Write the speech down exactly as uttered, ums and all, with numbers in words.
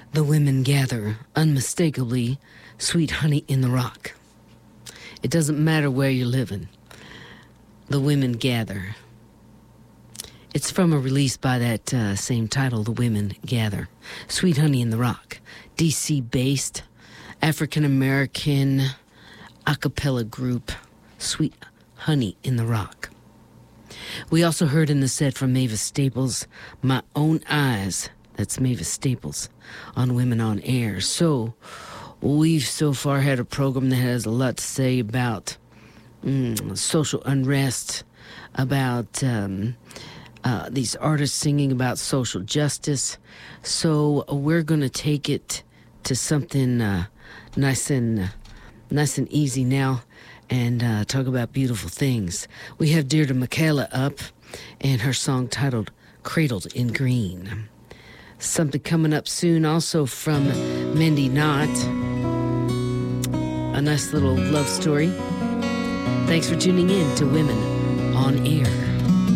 The women gather, unmistakably, sweet honey in the rock. It doesn't matter where you're living. The women gather. It's from a release by that uh, same title, The Women Gather. Sweet Honey in the Rock. D C-based, African-American a cappella group, Sweet Honey in the Rock. We also heard in the set from Mavis Staples, My Own Eyes. That's Mavis Staples on Women on Air. So we've so far had a program that has a lot to say about mm, social unrest, about um, uh, these artists singing about social justice. So we're going to take it to something uh, nice and uh, nice and easy now and uh, talk about beautiful things. We have Deirdre Michaela up and her song titled Cradled in Green. Something coming up soon also from Mindy Knott. A nice little love story. Thanks for tuning in to Women on Air.